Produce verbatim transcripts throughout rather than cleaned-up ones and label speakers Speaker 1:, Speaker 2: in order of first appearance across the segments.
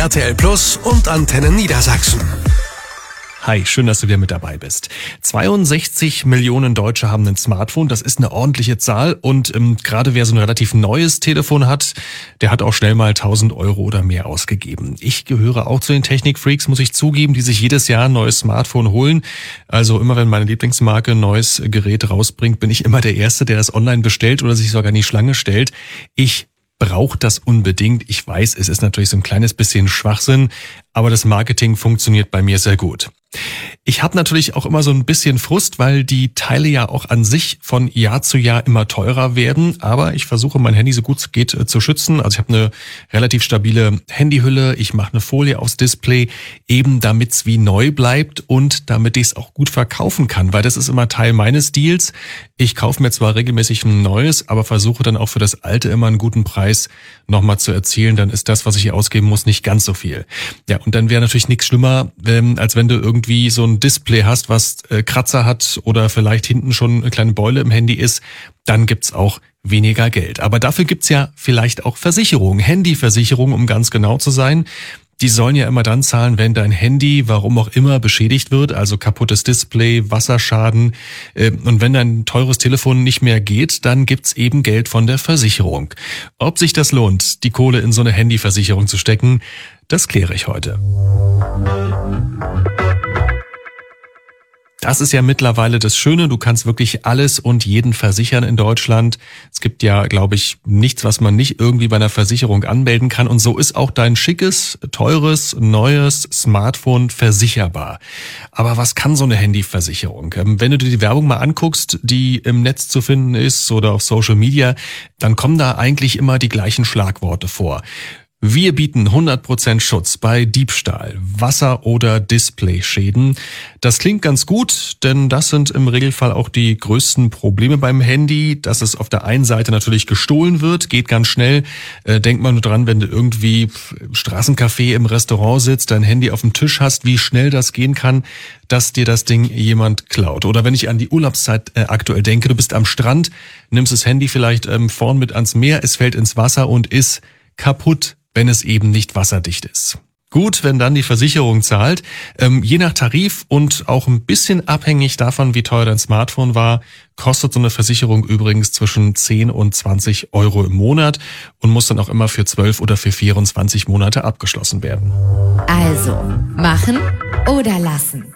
Speaker 1: R T L Plus und Antenne Niedersachsen.
Speaker 2: Hi, schön, dass du wieder mit dabei bist. zweiundsechzig Millionen Deutsche haben ein Smartphone, das ist eine ordentliche Zahl und ähm, gerade wer so ein relativ neues Telefon hat, der hat auch schnell mal tausend Euro oder mehr ausgegeben. Ich gehöre auch zu den Technikfreaks, muss ich zugeben, die sich jedes Jahr ein neues Smartphone holen. Also immer wenn meine Lieblingsmarke ein neues Gerät rausbringt, bin ich immer der Erste, der das online bestellt oder sich sogar in die Schlange stellt. Ich braucht das unbedingt. Ich weiß, es ist natürlich so ein kleines bisschen Schwachsinn, aber das Marketing funktioniert bei mir sehr gut. Ich habe natürlich auch immer so ein bisschen Frust, weil die Teile ja auch an sich von Jahr zu Jahr immer teurer werden. Aber ich versuche mein Handy so gut es geht zu schützen. Also ich habe eine relativ stabile Handyhülle. Ich mache eine Folie aufs Display, eben damit es wie neu bleibt und damit ich es auch gut verkaufen kann. Weil das ist immer Teil meines Deals. Ich kaufe mir zwar regelmäßig ein neues, aber versuche dann auch für das alte immer einen guten Preis nochmal zu erzielen. Dann ist das, was ich hier ausgeben muss, nicht ganz so viel. Ja, und dann wäre natürlich nichts schlimmer, als wenn du irgendwie so ein Display hast, was äh, Kratzer hat oder vielleicht hinten schon eine kleine Beule im Handy ist, dann gibt's auch weniger Geld. Aber dafür gibt's ja vielleicht auch Versicherungen, Handyversicherungen, um ganz genau zu sein. Die sollen ja immer dann zahlen, wenn dein Handy, warum auch immer, beschädigt wird, also kaputtes Display, Wasserschaden. Äh, und wenn dein teures Telefon nicht mehr geht, dann gibt's eben Geld von der Versicherung. Ob sich das lohnt, die Kohle in so eine Handyversicherung zu stecken, das kläre ich heute. Das ist ja mittlerweile das Schöne, du kannst wirklich alles und jeden versichern in Deutschland. Es gibt ja, glaube ich, nichts, was man nicht irgendwie bei einer Versicherung anmelden kann. Und so ist auch dein schickes, teures, neues Smartphone versicherbar. Aber was kann so eine Handyversicherung? Wenn du dir die Werbung mal anguckst, die im Netz zu finden ist oder auf Social Media, dann kommen da eigentlich immer die gleichen Schlagworte vor. Wir bieten hundert Prozent Schutz bei Diebstahl, Wasser- oder Displayschäden. Das klingt ganz gut, denn das sind im Regelfall auch die größten Probleme beim Handy, dass es auf der einen Seite natürlich gestohlen wird, geht ganz schnell. Äh, denk mal nur dran, wenn du irgendwie im Straßencafé im Restaurant sitzt, dein Handy auf dem Tisch hast, wie schnell das gehen kann, dass dir das Ding jemand klaut. Oder wenn ich an die Urlaubszeit äh, aktuell denke, du bist am Strand, nimmst das Handy vielleicht ähm, vorn mit ans Meer, es fällt ins Wasser und ist kaputt, wenn es eben nicht wasserdicht ist. Gut, wenn dann die Versicherung zahlt. Ähm, je nach Tarif und auch ein bisschen abhängig davon, wie teuer dein Smartphone war, kostet so eine Versicherung übrigens zwischen zehn und zwanzig Euro im Monat und muss dann auch immer für zwölf oder für vierundzwanzig Monate abgeschlossen werden.
Speaker 3: Also, machen oder lassen?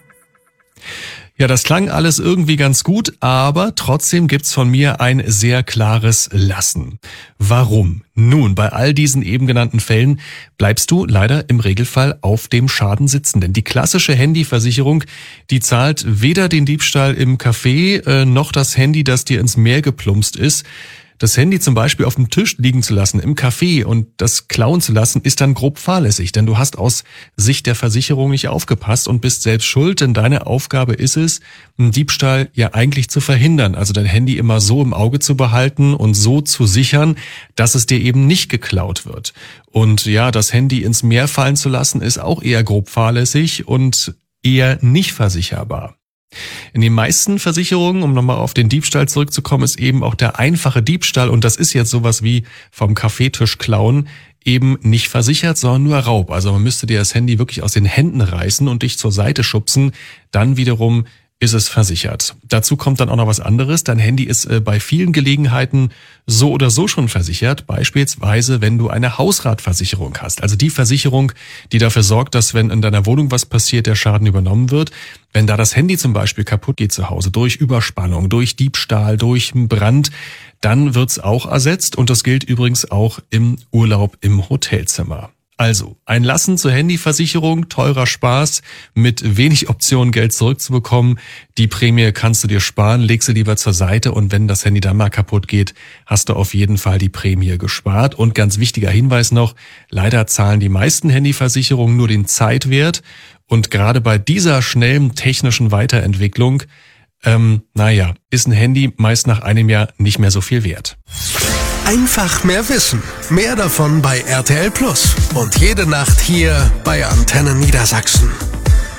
Speaker 2: Ja, das klang alles irgendwie ganz gut, aber trotzdem gibt's von mir ein sehr klares Lassen. Warum? Nun, bei all diesen eben genannten Fällen bleibst du leider im Regelfall auf dem Schaden sitzen. Denn die klassische Handyversicherung, die zahlt weder den Diebstahl im Café äh, noch das Handy, das dir ins Meer geplumpst ist. Das Handy zum Beispiel auf dem Tisch liegen zu lassen, im Café und das klauen zu lassen, ist dann grob fahrlässig, denn du hast aus Sicht der Versicherung nicht aufgepasst und bist selbst schuld, denn deine Aufgabe ist es, einen Diebstahl ja eigentlich zu verhindern, also dein Handy immer so im Auge zu behalten und so zu sichern, dass es dir eben nicht geklaut wird. Und ja, das Handy ins Meer fallen zu lassen, ist auch eher grob fahrlässig und eher nicht versicherbar. In den meisten Versicherungen, um nochmal auf den Diebstahl zurückzukommen, ist eben auch der einfache Diebstahl, und das ist jetzt sowas wie vom Kaffeetisch klauen, eben nicht versichert, sondern nur Raub. Also man müsste dir das Handy wirklich aus den Händen reißen und dich zur Seite schubsen, dann wiederum ist es versichert. Dazu kommt dann auch noch was anderes. Dein Handy ist äh, bei vielen Gelegenheiten so oder so schon versichert. Beispielsweise, wenn du eine Hausratversicherung hast. Also die Versicherung, die dafür sorgt, dass, wenn in deiner Wohnung was passiert, der Schaden übernommen wird. Wenn da das Handy zum Beispiel kaputt geht zu Hause, durch Überspannung, durch Diebstahl, durch einen Brand, dann wird's auch ersetzt. Und das gilt übrigens auch im Urlaub im Hotelzimmer. Also, ein Lassen zur Handyversicherung, teurer Spaß, mit wenig Optionen Geld zurückzubekommen. Die Prämie kannst du dir sparen, leg sie lieber zur Seite und wenn das Handy dann mal kaputt geht, hast du auf jeden Fall die Prämie gespart. Und ganz wichtiger Hinweis noch, leider zahlen die meisten Handyversicherungen nur den Zeitwert und gerade bei dieser schnellen technischen Weiterentwicklung, ähm, naja, ist ein Handy meist nach einem Jahr nicht mehr so viel wert.
Speaker 1: Einfach mehr wissen. Mehr davon bei R T L Plus. Und jede Nacht hier bei Antenne Niedersachsen.